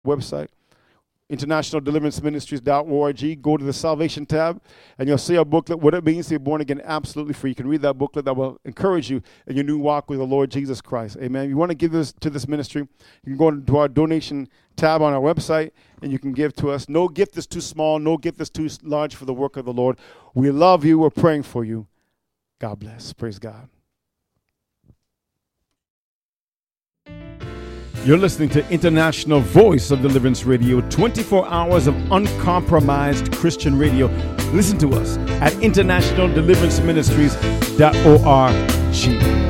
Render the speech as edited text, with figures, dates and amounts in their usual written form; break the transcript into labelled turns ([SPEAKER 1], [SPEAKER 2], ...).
[SPEAKER 1] website, internationaldeliveranceministries.org. Go to the Salvation tab, and you'll see a booklet, what it means to be born again, absolutely free. You can read that booklet. That will encourage you in your new walk with the Lord Jesus Christ. Amen. If you want to give this to this ministry, you can go to our donation tab on our website, and you can give to us. No gift is too small. No gift is too large for the work of the Lord. We love you. We're praying for you. God bless. Praise God. You're listening to International Voice of Deliverance Radio, 24 hours of uncompromised Christian radio. Listen to us at internationaldeliveranceministries.org.